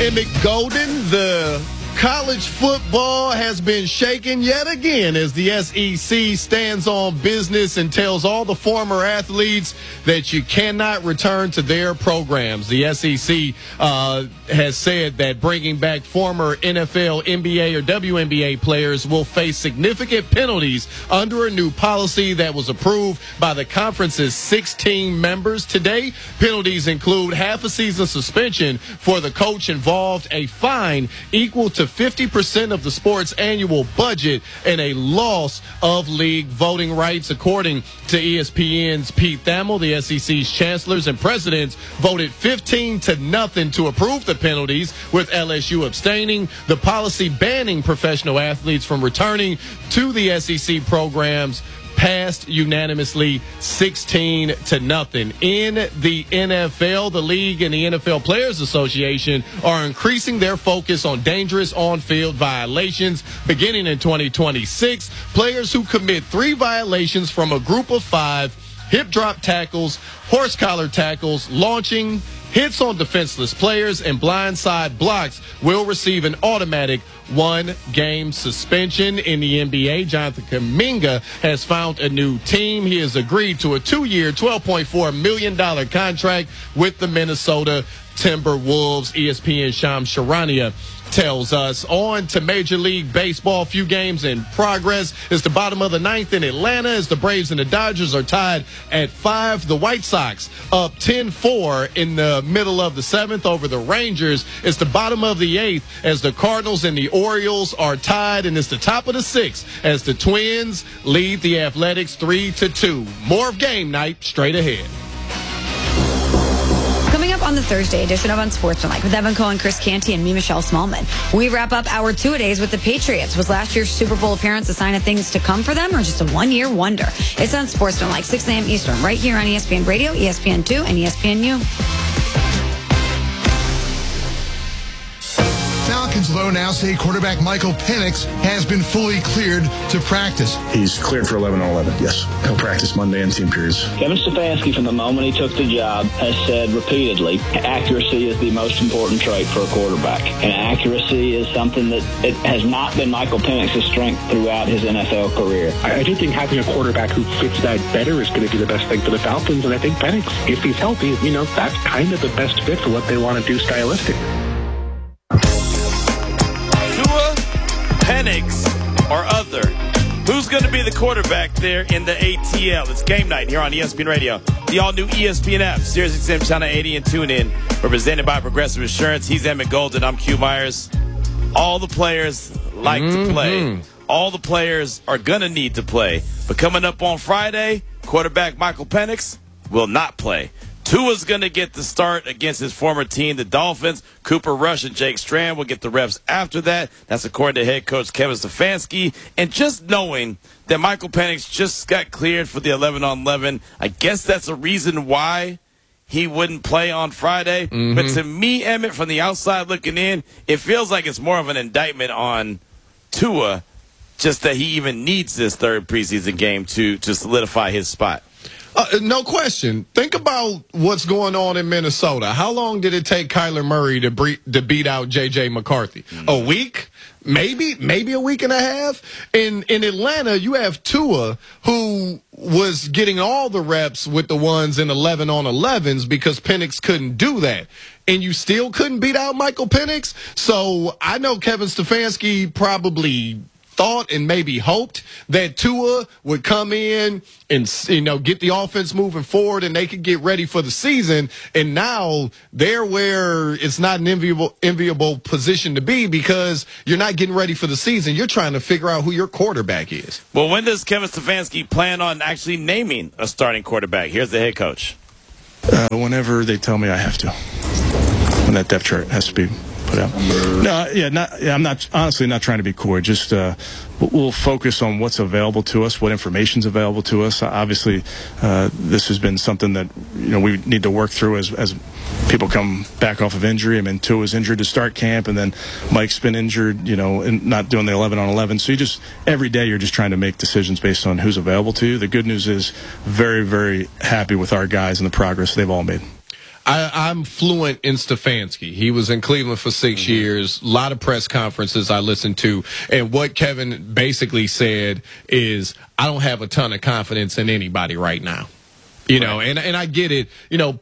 Emmett Golden, the college football has been shaken yet again as the SEC stands on business and tells all the former athletes that you cannot return to their programs. The SEC has said that bringing back former NFL, NBA, or WNBA players will face significant penalties under a new policy that was approved by the conference's 16 members today. Penalties include half a season suspension for the coach involved, a fine equal to 50% of the sport's annual budget, and a loss of league voting rights. According to ESPN's Pete Thamel, the SEC's chancellors and presidents voted 15-0 to approve the penalties, with LSU abstaining. The policy banning professional athletes from returning to the SEC programs passed unanimously 16-0. In the NFL, the league and the NFL Players Association are increasing their focus on dangerous on-field violations. Beginning in 2026, players who commit 3 violations from a group of 5, hip drop tackles, horse collar tackles, launching, hits on defenseless players, and blindside blocks will receive an automatic 1-game suspension. In the NBA, Jonathan Kuminga has found a new team. He has agreed to a 2-year, $12.4 million contract with the Minnesota Timberwolves. ESPN's Shams Charania tells us. On to Major League Baseball. Few games in progress. It's the bottom of the 9th in Atlanta as the Braves and the Dodgers are tied at 5. The White Sox up 10-4 in the middle of the 7th over the Rangers. It's the bottom of the 8th as the Cardinals and the Orioles are tied, and it's the top of the 6th as the Twins lead the Athletics 3-2. More of game night straight ahead. Coming up on the Thursday edition of Unsportsmanlike with Evan Cohen, Chris Canty, and me, Michelle Smallman, we wrap up our two-a-days with the Patriots. Was last year's Super Bowl appearance a sign of things to come for them, or just a one-year wonder? It's Unsportsmanlike, 6 a.m. Eastern, right here on ESPN Radio, ESPN2, and ESPNU. Falcons though now say quarterback Michael Penix has been fully cleared to practice. He's cleared for 11-on-11, yes. He'll practice Monday in team periods. Kevin Stefanski, from the moment he took the job, has said repeatedly, accuracy is the most important trait for a quarterback. And accuracy is something that it has not been Michael Penix's strength throughout his NFL career. I do think having a quarterback who fits that better is going to be the best thing for the Falcons. And I think Penix, if he's healthy, that's kind of the best fit for what they want to do stylistically. Penix or other. Who's going to be the quarterback there in the ATL? It's game night here on ESPN Radio. The all-new ESPN app, SiriusXM Channel 80 and TuneIn. We're presented by Progressive Insurance. He's Emmett Golden. I'm Q Myers. All the players like to play. All the players are going to need to play. But coming up on Friday, quarterback Michael Penix will not play. Tua's going to get the start against his former team, the Dolphins. Cooper Rush and Jake Strand will get the reps after that. That's according to head coach Kevin Stefanski. And just knowing that Michael Penix just got cleared for the 11-on-11, I guess that's a reason why he wouldn't play on Friday. But to me, Emmett, from the outside looking in, it feels like it's more of an indictment on Tua, just that he even needs this third preseason game to solidify his spot. No question. Think about what's going on in Minnesota. How long did it take Kyler Murray to beat out J.J. McCarthy? A week? Maybe a week and a half? In Atlanta, you have Tua, who was getting all the reps with the ones in 11-on-11s because Penix couldn't do that. And you still couldn't beat out Michael Penix? So I know Kevin Stefanski probably thought and maybe hoped that Tua would come in and get the offense moving forward and they could get ready for the season. And now they're where it's not an enviable position to be because you're not getting ready for the season. You're trying to figure out who your quarterback is. Well, when does Kevin Stefanski plan on actually naming a starting quarterback? Here's the head coach. Whenever they tell me I have to. When that depth chart has to be put out. I'm honestly not trying to be coy. Just we'll focus on what's available to us, what information's available to us. Obviously, this has been something that we need to work through as people come back off of injury. I mean, Tua's injured to start camp, and then Mike's been injured, and not doing the 11-on-11. So every day you're just trying to make decisions based on who's available to you. The good news is very, very happy with our guys and the progress they've all made. I'm fluent in Stefanski. He was in Cleveland for 6 years. A lot of press conferences I listened to. And what Kevin basically said is, I don't have a ton of confidence in anybody right now. You know, and I get it. You know,